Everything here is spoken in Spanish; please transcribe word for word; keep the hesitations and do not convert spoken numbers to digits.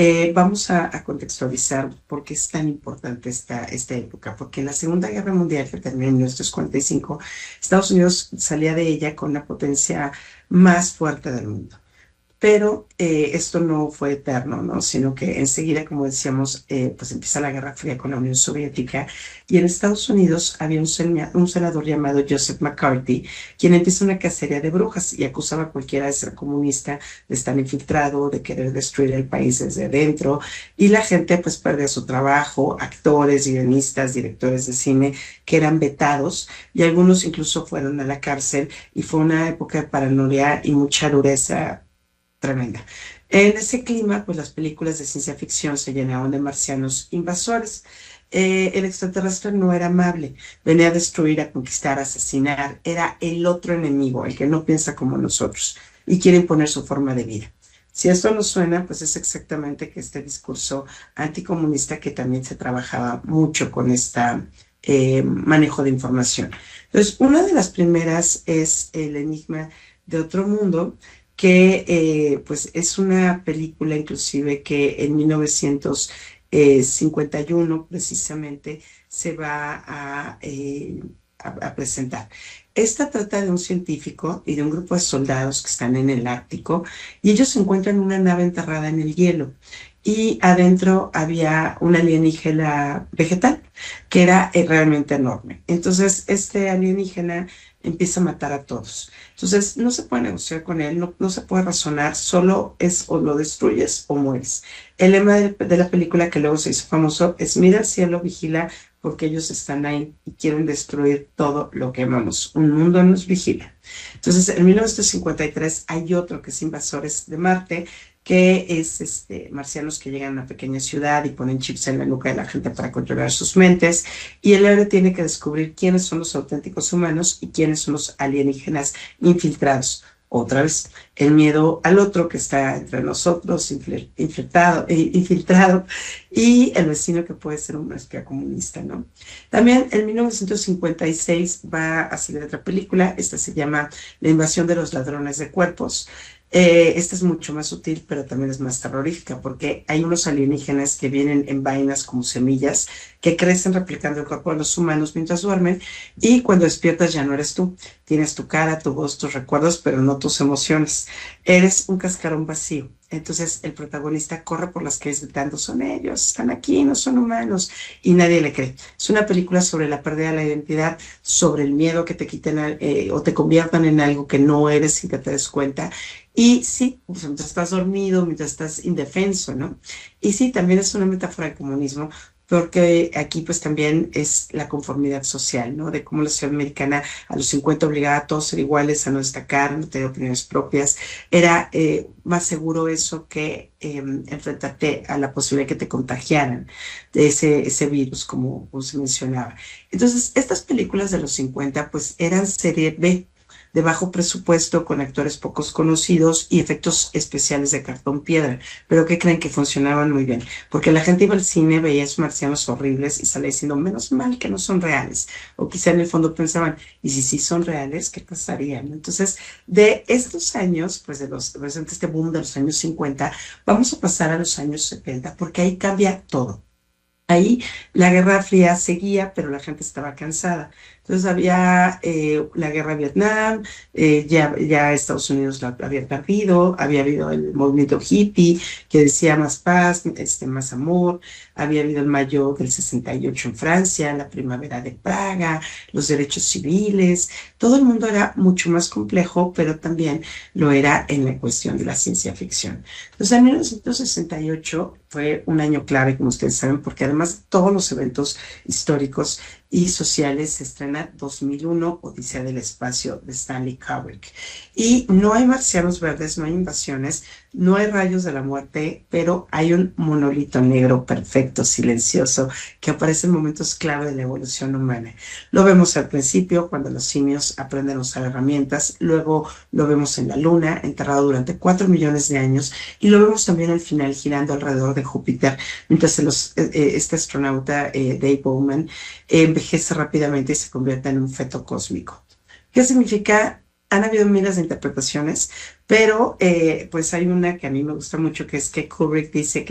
Eh, vamos a, a contextualizar por qué es tan importante esta, esta época, porque en la Segunda Guerra Mundial, que terminó en mil novecientos cuarenta y cinco, Estados Unidos salía de ella con la potencia más fuerte del mundo. Pero eh, esto no fue eterno, ¿no? Sino que enseguida, como decíamos, eh, pues empieza la Guerra Fría con la Unión Soviética y en Estados Unidos había un, sena- un senador llamado Joseph McCarthy, quien empieza una cacería de brujas y acusaba a cualquiera de ser comunista, de estar infiltrado, de querer destruir el país desde dentro y la gente pues perdía su trabajo, actores, guionistas, directores de cine que eran vetados y algunos incluso fueron a la cárcel y fue una época de paranoia y mucha dureza tremenda. En ese clima, pues las películas de ciencia ficción se llenaban de marcianos invasores. Eh, el extraterrestre no era amable, venía a destruir, a conquistar, a asesinar, era el otro enemigo, el que no piensa como nosotros y quiere imponer su forma de vida. Si esto nos suena, pues es exactamente que este discurso anticomunista que también se trabajaba mucho con este manejo de información. Entonces, una de las primeras es el enigma de otro mundo, que eh, pues es una película inclusive que en mil novecientos cincuenta y uno precisamente se va a, eh, a, a presentar. Esta trata de un científico y de un grupo de soldados que están en el Ártico y ellos encuentran una nave enterrada en el hielo y adentro había una alienígena vegetal que era eh, realmente enorme. Entonces este alienígena empieza a matar a todos. Entonces, no se puede negociar con él, no, no se puede razonar, solo es o lo destruyes o mueres. El lema de, de la película que luego se hizo famoso es mira al cielo, vigila, porque ellos están ahí y quieren destruir todo lo que amamos. Un mundo nos vigila. Entonces, en mil novecientos cincuenta y tres hay otro que es Invasores de Marte, que es este, marcianos que llegan a una pequeña ciudad y ponen chips en la nuca de la gente para controlar sus mentes, y el héroe tiene que descubrir quiénes son los auténticos humanos y quiénes son los alienígenas infiltrados. Otra vez, el miedo al otro que está entre nosotros, infiltrado, infiltrado, y el vecino que puede ser un espía comunista, ¿no? También en mil novecientos cincuenta y seis va a salir otra película, esta se llama La invasión de los ladrones de cuerpos. Eh, esta es mucho más sutil, pero también es más terrorífica, porque hay unos alienígenas que vienen en vainas como semillas, que crecen replicando el cuerpo de los humanos mientras duermen, y cuando despiertas ya no eres tú. Tienes tu cara, tu voz, tus recuerdos, pero no tus emociones. Eres un cascarón vacío. Entonces el protagonista corre por las calles gritando, son ellos, están aquí, no son humanos, y nadie le cree. Es una película sobre la pérdida de la identidad, sobre el miedo que te quiten eh, o te conviertan en algo que no eres sin que te des cuenta. Y sí, pues, mientras estás dormido, mientras estás indefenso, ¿no? Y sí, también es una metáfora del comunismo, porque aquí pues también es la conformidad social, ¿no? De cómo la sociedad americana a los cincuenta obligaba a todos a ser iguales, a no destacar, a no tener opiniones propias. Era eh, más seguro eso que eh, enfrentarte a la posibilidad de que te contagiaran de ese, ese virus, como, como se mencionaba. Entonces, estas películas de los cincuenta pues eran serie B, de bajo presupuesto, con actores pocos conocidos y efectos especiales de cartón piedra, pero que creen que funcionaban muy bien, porque la gente iba al cine, veía esos marcianos horribles y salía diciendo, menos mal que no son reales, o quizá en el fondo pensaban, y si sí son reales, ¿qué pasaría? Entonces, de estos años, pues de los, pues, de este boom de los años cincuenta, vamos a pasar a los años setenta, porque ahí cambia todo. Ahí la Guerra Fría seguía, pero la gente estaba cansada. Entonces había eh, la guerra de Vietnam, eh, ya, ya Estados Unidos la había perdido, había habido el movimiento hippie que decía más paz, este, más amor, había habido el mayo del sesenta y ocho en Francia, la primavera de Praga, los derechos civiles, todo el mundo era mucho más complejo, pero también lo era en la cuestión de la ciencia ficción. Entonces, en mil novecientos sesenta y ocho fue un año clave, como ustedes saben, porque además de todos los eventos históricos y sociales, se estrena dos mil uno, Odisea del Espacio, de Stanley Kubrick. Y no hay marcianos verdes, no hay invasiones, no hay rayos de la muerte, pero hay un monolito negro perfecto, silencioso, que aparece en momentos clave de la evolución humana. Lo vemos al principio, cuando los simios aprenden a usar herramientas, luego lo vemos en la Luna, enterrado durante cuatro millones de años, y lo vemos también al final girando alrededor de Júpiter, mientras los, eh, este astronauta eh, Dave Bowman eh, envejece rápidamente y se convierte en un feto cósmico. ¿Qué significa? Han habido miles de interpretaciones, pero eh, pues hay una que a mí me gusta mucho, que es que Kubrick dice que